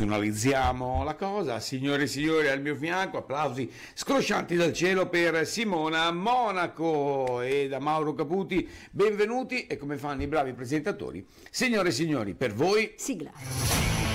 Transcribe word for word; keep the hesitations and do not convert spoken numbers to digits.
professionalizziamo la cosa. Signore e signori, al mio fianco applausi scroscianti dal cielo per Simona Monaco e da Mauro Caputi. Benvenuti, e come fanno i bravi presentatori, signore e signori, per voi sigla.